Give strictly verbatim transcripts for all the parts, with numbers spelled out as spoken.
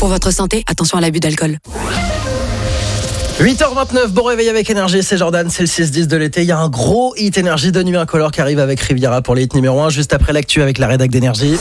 Pour votre santé, attention à l'abus d'alcool. huit heures vingt-neuf, bon réveil avec Énergie, c'est Jordan, c'est le six dix de l'été. Il y a un gros hit Énergie de nuit incolore qui arrive avec Riviera pour les hits numéro un, juste après l'actu avec la rédac d'Énergie.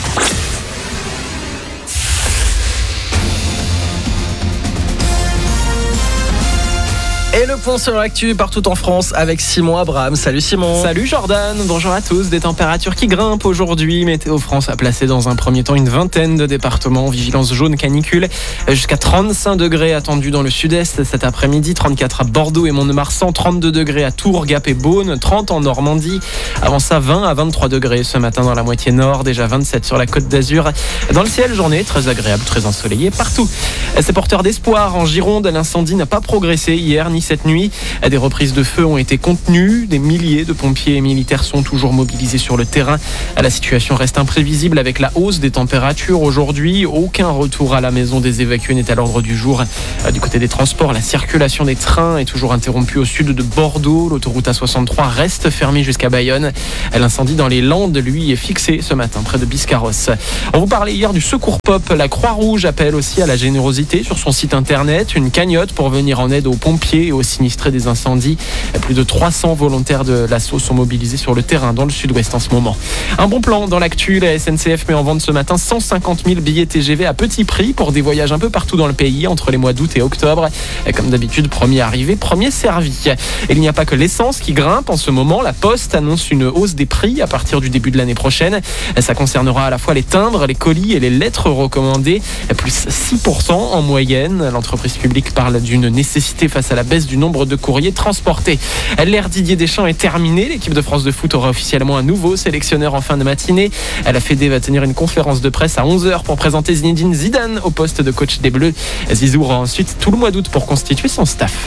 Et le point sur l'actu partout en France avec Simon Abraham. Salut Simon. Salut Jordan, bonjour à tous. Des températures qui grimpent aujourd'hui. Météo France a placé dans un premier temps une vingtaine de départements en vigilance jaune canicule. Jusqu'à trente-cinq degrés attendus dans le sud-est cet après-midi, trente-quatre à Bordeaux et Mont-de-Marsan, trente-deux degrés à Tours, Gap et Beaune, trente en Normandie. Avant ça, vingt à vingt-trois degrés ce matin dans la moitié nord, déjà vingt-sept sur la Côte d'Azur. Dans le ciel, journée très agréable, très ensoleillée partout. C'est porteur d'espoir. En Gironde, l'incendie n'a pas progressé hier ni cette nuit. Des reprises de feu ont été contenues. Des milliers de pompiers et militaires sont toujours mobilisés sur le terrain. La situation reste imprévisible avec la hausse des températures aujourd'hui. Aucun retour à la maison des évacués n'est à l'ordre du jour. Du côté des transports, la circulation des trains est toujours interrompue au sud de Bordeaux. L'autoroute A soixante-trois reste fermée jusqu'à Bayonne. L'incendie dans les Landes, lui, est fixé ce matin près de Biscarrosse. On vous parlait hier du secours pop. La Croix-Rouge appelle aussi à la générosité sur son site internet. Une cagnotte pour venir en aide aux pompiers et aux sinistrés des incendies. Plus de trois cents volontaires de l'assaut sont mobilisés sur le terrain dans le sud-ouest en ce moment. Un bon plan dans l'actu, la S N C F met en vente ce matin cent cinquante mille billets T G V à petit prix pour des voyages un peu partout dans le pays entre les mois d'août et octobre. Et comme d'habitude, premier arrivé, premier servi. Et il n'y a pas que l'essence qui grimpe en ce moment. La Poste annonce une hausse des prix à partir du début de l'année prochaine. Ça concernera à la fois les timbres, les colis et les lettres recommandées, plus six pour cent en moyenne. L'entreprise publique parle d'une nécessité face à la baisse du nombre de courriers transportés. L'ère Didier Deschamps est terminée. L'équipe de France de foot aura officiellement un nouveau sélectionneur en fin de matinée. La Fédé va tenir une conférence de presse à onze heures pour présenter Zinedine Zidane au poste de coach des Bleus. Zizou aura ensuite tout le mois d'août pour constituer son staff.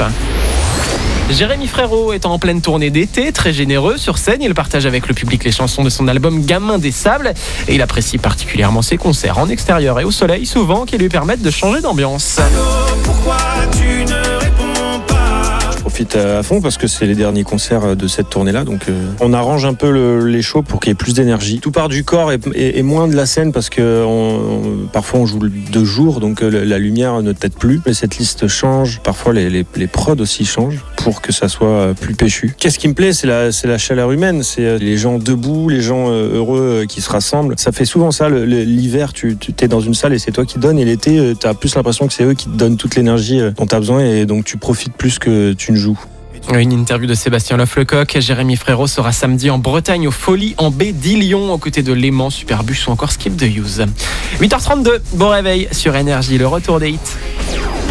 Jérémy Frérot est en pleine tournée d'été, très généreux sur scène. Il partage avec le public les chansons de son album Gamin des Sables et il apprécie particulièrement ses concerts en extérieur et au soleil, souvent qui lui permettent de changer d'ambiance. Allô, pourquoi tu ne réponds pas ? Je profite à fond parce que c'est les derniers concerts de cette tournée-là, donc euh, on arrange un peu le, les shows pour qu'il y ait plus d'énergie. Tout part du corps et, et, et moins de la scène parce que on, on, parfois on joue de jour, donc euh, la lumière ne t'aide plus. Et cette liste change, parfois les, les, les prods aussi changent pour que ça soit plus péchu. Qu'est-ce qui me plaît, c'est la, c'est la chaleur humaine, c'est les gens debout, les gens heureux qui se rassemblent. Ça fait souvent ça, le, le, l'hiver tu, tu es dans une salle et c'est toi qui donnes, et l'été tu as plus l'impression que c'est eux qui te donnent toute l'énergie dont tu as besoin et donc tu profites plus que tu ne joues. Une interview de Sébastien Loefflecoq. Jérémy Frérot sera samedi en Bretagne, aux Folies en baie d'Ilion, aux côtés de Léman, Superbus ou encore Skip the Use. huit heures trente-deux, bon réveil sur Énergie, le retour des hits.